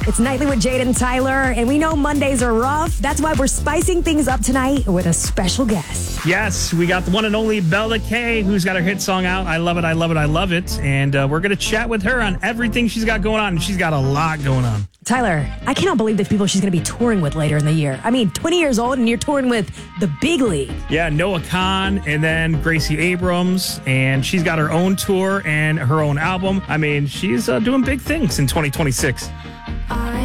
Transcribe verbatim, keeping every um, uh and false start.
It's Nightly with Jade and Tyler, and we know Mondays are rough. That's why we're spicing things up tonight with a special guest. Yes, we got the one and only Bella K, who's got her hit song out, I Love It, I Love It, I Love It. And uh, we're going to chat with her on everything she's got going on, and she's got a lot going on. Tyler, I cannot believe the people she's going to be touring with later in the year. I mean, twenty years old, and you're touring with the big league. Yeah, Noah Khan, and then Gracie Abrams, and she's got her own tour and her own album. I mean, she's uh, doing big things in twenty twenty-six.